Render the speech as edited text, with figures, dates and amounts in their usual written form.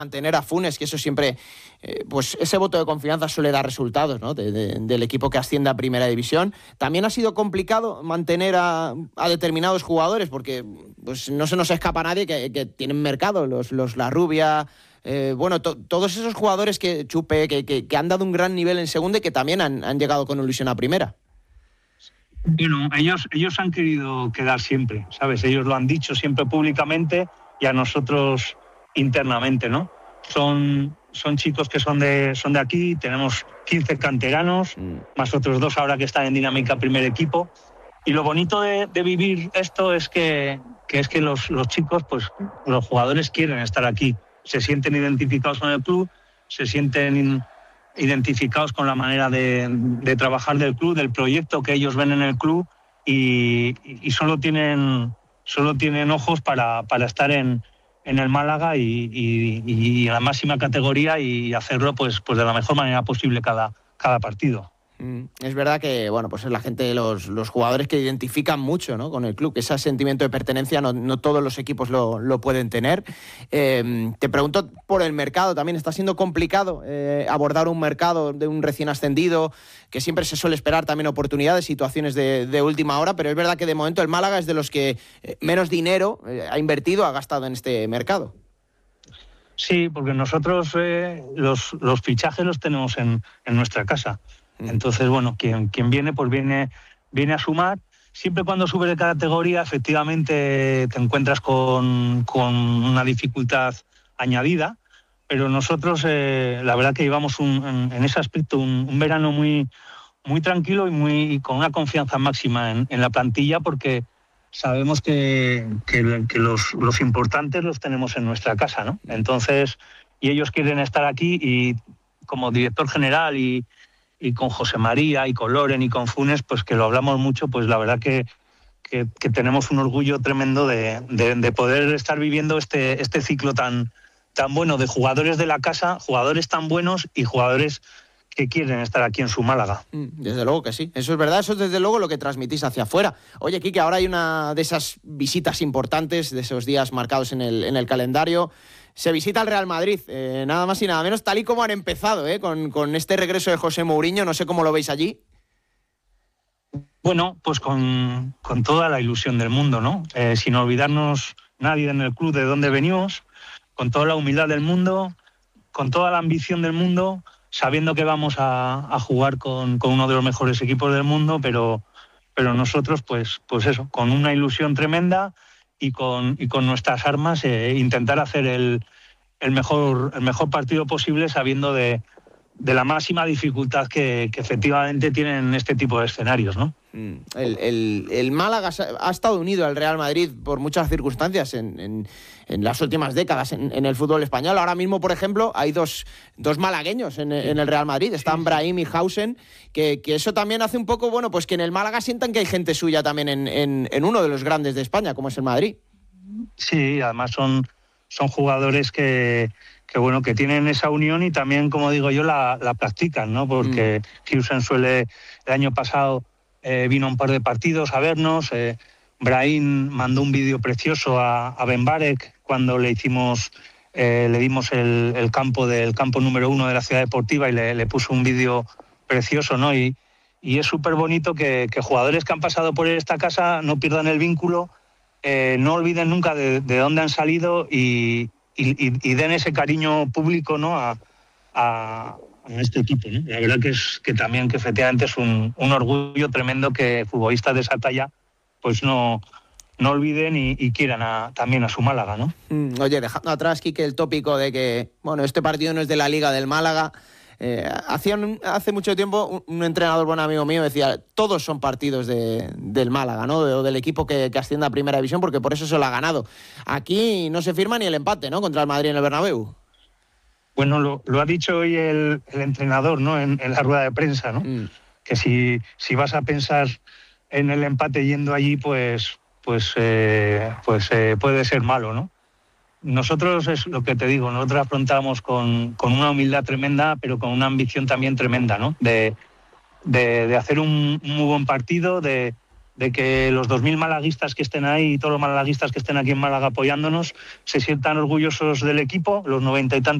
mantener a Funes, que eso siempre, pues ese voto de confianza suele dar resultados, ¿no? Del equipo que asciende a Primera División. También ha sido complicado mantener a determinados jugadores, porque pues no se nos escapa nadie que tienen mercado, los La Rubia, todos esos jugadores que han dado un gran nivel en segunda y que también han llegado con ilusión a Primera. Bueno, ellos han querido quedar siempre, ¿sabes? Ellos lo han dicho siempre públicamente y a nosotros internamente, ¿no? Son chicos que son de aquí, tenemos 15 canteranos, más otros 2 ahora que están en Dinámica Primer Equipo. Y lo bonito de vivir esto es que los chicos, pues los jugadores quieren estar aquí, se sienten identificados con el club, se sienten identificados con la manera de trabajar del club, del proyecto que ellos ven en el club y solo tienen ojos para estar en el Málaga y en la máxima categoría y hacerlo pues de la mejor manera posible cada partido. Es verdad que, pues es la gente, los jugadores que identifican mucho, ¿no?, con el club, que ese sentimiento de pertenencia no todos los equipos lo pueden tener. Te pregunto por el mercado, también está siendo complicado abordar un mercado de un recién ascendido, que siempre se suele esperar también oportunidades, situaciones de última hora, pero es verdad que de momento el Málaga es de los que menos dinero ha invertido, ha gastado en este mercado. Sí, porque nosotros los fichajes los tenemos en nuestra casa. Entonces, quien viene, pues viene a sumar. Siempre cuando subes de categoría, efectivamente te encuentras con una dificultad añadida, pero nosotros, la verdad que llevamos en ese aspecto un verano muy, muy tranquilo y con una confianza máxima en la plantilla, porque sabemos que los importantes los tenemos en nuestra casa, ¿no? Entonces, y ellos quieren estar aquí y como director general y con José María y con Loren y con Funes, pues que lo hablamos mucho, pues la verdad que tenemos un orgullo tremendo de poder estar viviendo este ciclo tan bueno de jugadores de la casa, jugadores tan buenos y jugadores que quieren estar aquí en su Málaga. Desde luego que sí, eso es verdad, eso es desde luego lo que transmitís hacia afuera. Oye, Quique, ahora hay una de esas visitas importantes, de esos días marcados en el calendario. Se visita al Real Madrid, nada más y nada menos, tal y como han empezado, con este regreso de José Mourinho. No sé cómo lo veis allí. Bueno, pues con toda la ilusión del mundo, ¿no? Sin olvidarnos nadie en el club de dónde venimos, con toda la humildad del mundo, con toda la ambición del mundo, sabiendo que vamos a jugar con uno de los mejores equipos del mundo, pero nosotros, pues eso, con una ilusión tremenda y con nuestras armas, intentar hacer el mejor partido posible, sabiendo de la máxima dificultad que efectivamente tienen este tipo de escenarios, ¿no? El Málaga ha estado unido al Real Madrid por muchas circunstancias en las últimas décadas en el fútbol español. Ahora mismo, por ejemplo, hay dos malagueños en el Real Madrid. Están Brahim y Hausen, que eso también hace un poco, pues que en el Málaga sientan que hay gente suya también en uno de los grandes de España, como es el Madrid. Sí, además son jugadores que tienen esa unión y también, como digo yo, la practican, ¿no? Porque Hausen el año pasado vino a un par de partidos a vernos. Brahim mandó un vídeo precioso a Benbarek cuando le dimos el campo número 1 de la ciudad deportiva y le puso un vídeo precioso, ¿no? Y es súper bonito que jugadores que han pasado por esta casa no pierdan el vínculo, no olviden nunca de dónde han salido y den ese cariño público, ¿no? a este equipo, ¿no? La verdad que también que efectivamente es un orgullo tremendo que futbolistas de esa talla pues no olviden y quieran también a su Málaga, ¿no? Oye, dejando atrás, Quique, el tópico de que este partido no es de la Liga del Málaga. Hace mucho tiempo un entrenador, buen amigo mío, decía: todos son partidos del Málaga, ¿no? O del equipo que asciende a Primera División, porque por eso se lo ha ganado. Aquí no se firma ni el empate, ¿no?, contra el Madrid en el Bernabéu. Bueno, lo ha dicho hoy el entrenador, ¿no?, en la rueda de prensa, ¿no? Que si vas a pensar en el empate yendo allí, pues puede ser malo, ¿no? Nosotros, es lo que te digo, nosotros afrontamos con una humildad tremenda, pero con una ambición también tremenda, ¿no? De hacer un muy buen partido, de de que los 2.000 malaguistas que estén ahí y todos los malaguistas que estén aquí en Málaga apoyándonos se sientan orgullosos del equipo, los 90 y tantos